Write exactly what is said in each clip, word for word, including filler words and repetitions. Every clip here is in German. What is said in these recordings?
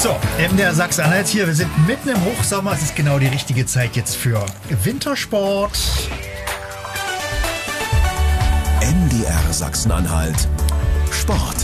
So, M D R Sachsen-Anhalt hier. Wir sind mitten im Hochsommer. Es ist genau die richtige Zeit jetzt für Wintersport. M D R Sachsen-Anhalt Sport.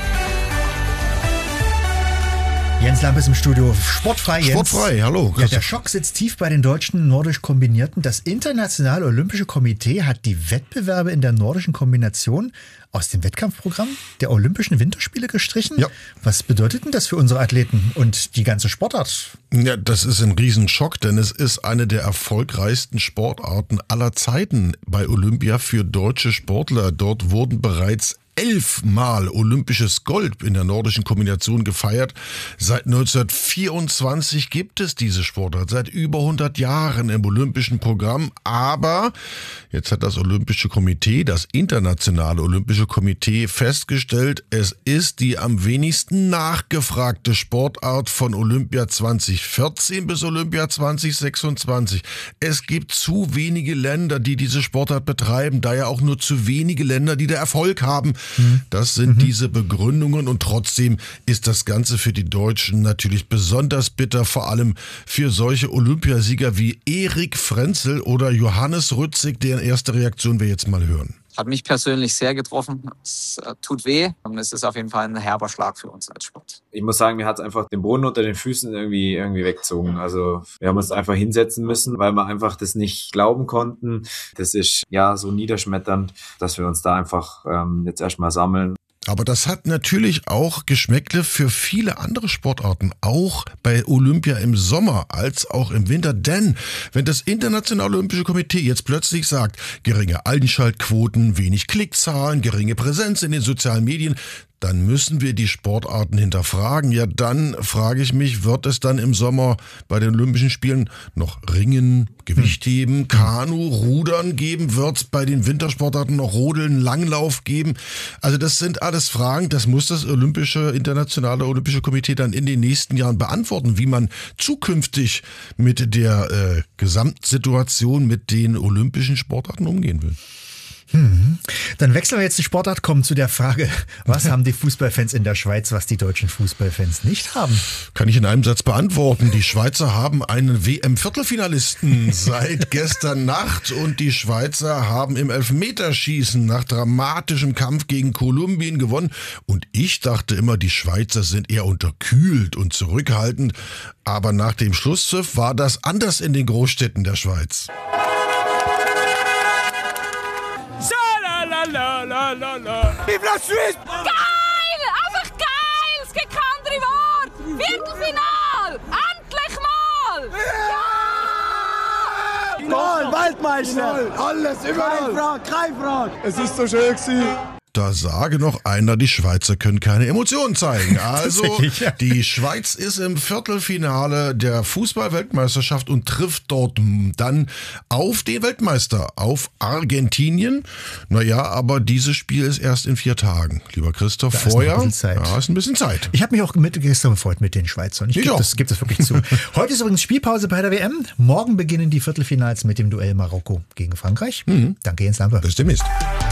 Jens Lamp ist im Studio. Sportfrei, Jens. Sportfrei, hallo. Ja, der Schock sitzt tief bei den deutschen nordisch Kombinierten. Das Internationale Olympische Komitee hat die Wettbewerbe in der nordischen Kombination aus dem Wettkampfprogramm der Olympischen Winterspiele gestrichen. Ja. Was bedeutet denn das für unsere Athleten und die ganze Sportart? Ja, das ist ein Riesenschock, denn es ist eine der erfolgreichsten Sportarten aller Zeiten bei Olympia für deutsche Sportler. Dort wurden bereits elfmal olympisches Gold in der nordischen Kombination gefeiert. Seit neunzehnhundertvierundzwanzig gibt es diese Sportart, seit über hundert Jahren im olympischen Programm. Aber jetzt hat das Olympische Komitee, das Internationale Olympische Komitee, festgestellt, es ist die am wenigsten nachgefragte Sportart von Olympia zweitausendvierzehn bis Olympia zweitausendsechsundzwanzig. Es gibt zu wenige Länder, die diese Sportart betreiben, daher auch nur zu wenige Länder, die da Erfolg haben. Das sind mhm. diese Begründungen und trotzdem ist das Ganze für die Deutschen natürlich besonders bitter, vor allem für solche Olympiasieger wie Erik Frenzel oder Johannes Rützig, deren erste Reaktion wir jetzt mal hören. Hat mich persönlich sehr getroffen. Es äh, tut weh und es ist auf jeden Fall ein herber Schlag für uns als Sport. Ich muss sagen, mir hat es einfach den Boden unter den Füßen irgendwie irgendwie weggezogen. Also wir haben uns einfach hinsetzen müssen, weil wir einfach das nicht glauben konnten. Das ist ja so niederschmetternd, dass wir uns da einfach ähm, jetzt erstmal sammeln. Aber das hat natürlich auch Geschmäckle für viele andere Sportarten, auch bei Olympia im Sommer als auch im Winter. Denn wenn das Internationale Olympische Komitee jetzt plötzlich sagt, geringe Einschaltquoten, wenig Klickzahlen, geringe Präsenz in den sozialen Medien, dann müssen wir die Sportarten hinterfragen. Ja, dann frage ich mich, wird es dann im Sommer bei den Olympischen Spielen noch Ringen, Gewichtheben, Kanu, Rudern geben? Wird es bei den Wintersportarten noch Rodeln, Langlauf geben? Also das sind alles Fragen, das muss das Olympische, Internationale Olympische Komitee dann in den nächsten Jahren beantworten, wie man zukünftig mit der äh, Gesamtsituation mit den olympischen Sportarten umgehen will. Hm. Dann wechseln wir jetzt die Sportart, kommen zu der Frage, was haben die Fußballfans in der Schweiz, was die deutschen Fußballfans nicht haben? Kann ich in einem Satz beantworten. Die Schweizer haben einen W M-Viertelfinalisten seit gestern Nacht und die Schweizer haben im Elfmeterschießen nach dramatischem Kampf gegen Kolumbien gewonnen. Und ich dachte immer, die Schweizer sind eher unterkühlt und zurückhaltend. Aber nach dem Schlusspfiff war das anders in den Großstädten der Schweiz. La, la, la, la. Vive la Suisse! Geil! Einfach geil! Es gibt kein andere Wort! Viertelfinal! Endlich mal! Ja! Goal, Waldmeister! Alles, überall! Keine Frage, keine Frage! Es ist so schön gewesen. Da sage noch einer, die Schweizer können keine Emotionen zeigen. Also die Schweiz ist im Viertelfinale der Fußball-Weltmeisterschaft und trifft dort dann auf den Weltmeister, auf Argentinien. Naja, aber dieses Spiel ist erst in vier Tagen, lieber Christoph. Da Vorher ist noch ein bisschen Zeit. Ja, ist ein bisschen Zeit. Ich habe mich auch mit gestern gefreut mit den Schweizern. Ich, ich gebe das, geb das wirklich zu. Heute ist übrigens Spielpause bei der W M. Morgen beginnen die Viertelfinals mit dem Duell Marokko gegen Frankreich. Mhm. Danke, Jens Lampe. Bis demnächst.